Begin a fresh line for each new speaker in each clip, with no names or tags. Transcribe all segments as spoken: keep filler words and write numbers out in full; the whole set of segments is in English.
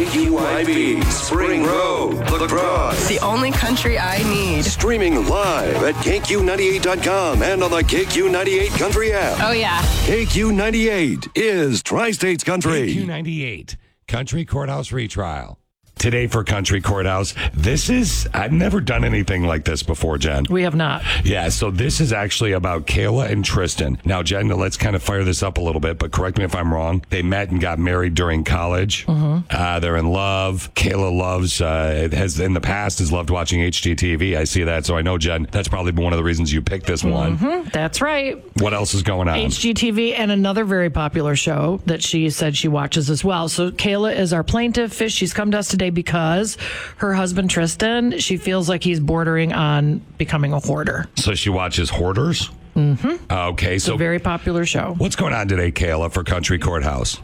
Q I B, Spring Road, La Crosse.
The only country I need.
Streaming live at K Q ninety-eight dot com and on the K Q ninety-eight Country app.
Oh, yeah.
K Q ninety-eight is Tri-States Country.
K Q ninety-eight, Country Courthouse Retrial. Today for Country Courthouse, this is, I've never done anything like this before, Jen.
We have not.
Yeah, so this is actually about Kayla and Tristan. Now, Jen, let's kind of fire this up a little bit, but correct me if I'm wrong. They met and got married during college. Mm-hmm. Uh, they're in love. Kayla loves, uh, has in the past, has loved watching H G T V. I see that, so I know, Jen, that's probably one of the reasons you picked this one.
Mm-hmm. That's right.
What else is going on?
H G T V and another very popular show that she said she watches as well. So Kayla is our plaintiff. She's come to us today because her husband, Tristan, she feels like he's bordering on becoming a hoarder.
So she watches Hoarders?
Mm-hmm.
Okay,
it's
so
a very popular show.
What's going on today, Kayla, for Country Courthouse?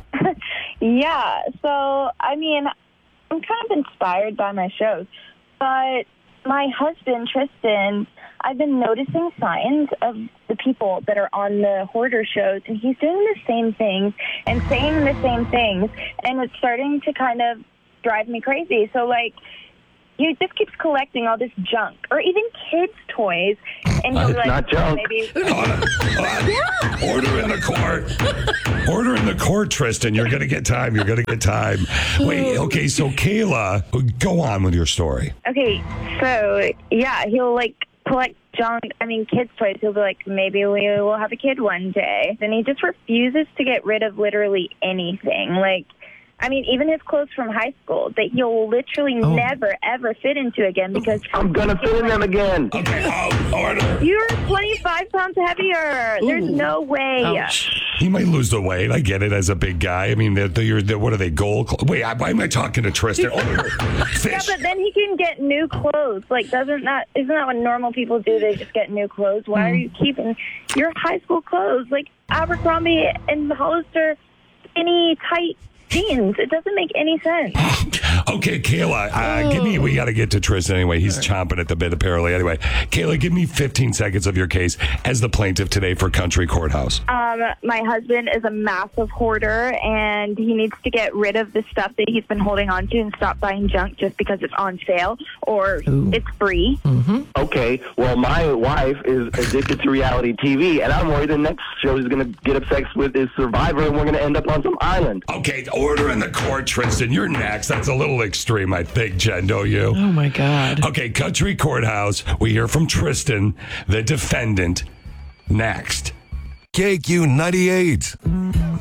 Yeah, so, I mean, I'm kind of inspired by my shows, but my husband, Tristan, I've been noticing signs of the people that are on the hoarder shows, and he's doing the same things and saying the same things, and it's starting to kind of drive me crazy. So, like, he just keeps collecting all this junk, or even kids' toys, and he'll be like,
not junk.
maybe.
Uh, uh, order in the court. Order in the court, Tristan. You're going to get time. You're going to get time. Wait, okay, so Kayla, go on with your story.
Okay, so, yeah, he'll, like, collect junk, I mean, kids' toys. He'll be like, maybe we will have a kid one day. And he just refuses to get rid of literally anything. Like, I mean, even his clothes from high school that he'll literally oh. never, ever fit into again because...
I'm going to fit in them again.
Okay, oh, order.
You're twenty-five pounds heavier. Ooh. There's no way.
Ouch. He might lose the weight. I get it as a big guy. I mean, they're, they're, they're, what are they, gold? Cl- Wait, why am I talking to Tristan? Oh,
yeah, but then he can get new clothes. Like, doesn't that, isn't that what normal people do? They just get new clothes. Why mm. are you keeping your high school clothes? Like, Abercrombie and Hollister, skinny, tight jeans. It doesn't make any sense.
Okay, Kayla, uh, oh. give me, we got to get to Tristan anyway. He's right. chomping at the bit, apparently. Anyway, Kayla, give me fifteen seconds of your case as the plaintiff today for Country Courthouse.
Um, my husband is a massive hoarder, and he needs to get rid of the stuff that he's been holding on to and stop buying junk just because it's on sale or Ooh. it's free.
Mm-hmm. Okay, well, my wife is addicted to reality T V, and I'm worried the next show he's going to get obsessed with is Survivor, and we're going to end up on some island.
Okay, order in the court, Tristan. You're next. That's a little extreme, I think, Jen, don't you?
Oh, my God.
Okay, Country Courthouse. We hear from Tristan, the defendant, next.
K Q ninety-eight.